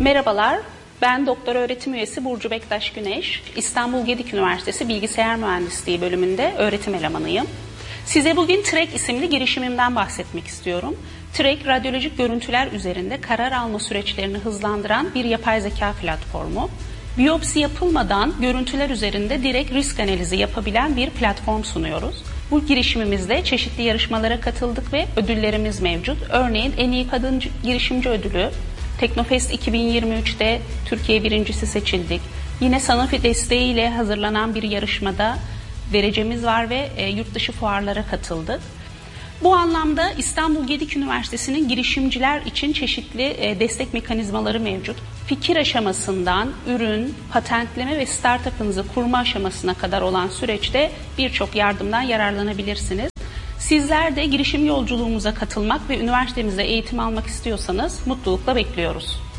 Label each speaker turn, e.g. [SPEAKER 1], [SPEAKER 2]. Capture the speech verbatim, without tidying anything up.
[SPEAKER 1] Merhabalar, ben doktor öğretim üyesi Burcu Bektaş Güneş. İstanbul Gedik Üniversitesi Bilgisayar Mühendisliği bölümünde öğretim elemanıyım. Size bugün Trek isimli girişimimden bahsetmek istiyorum. Trek, radyolojik görüntüler üzerinde karar alma süreçlerini hızlandıran bir yapay zeka platformu. Biyopsi yapılmadan görüntüler üzerinde direkt risk analizi yapabilen bir platform sunuyoruz. Bu girişimimizde çeşitli yarışmalara katıldık ve ödüllerimiz mevcut. Örneğin en iyi kadın girişimci ödülü, Teknofest iki bin yirmi üç'te Türkiye birincisi seçildik. Yine Sanofi desteğiyle hazırlanan bir yarışmada derecemiz var ve e, yurt dışı fuarlara katıldık. Bu anlamda İstanbul Gedik Üniversitesi'nin girişimciler için çeşitli e, destek mekanizmaları mevcut. Fikir aşamasından ürün, patentleme ve startup'ınızı kurma aşamasına kadar olan süreçte birçok yardımdan yararlanabilirsiniz. Sizler de girişim yolculuğumuza katılmak ve üniversitemizde eğitim almak istiyorsanız mutlulukla bekliyoruz.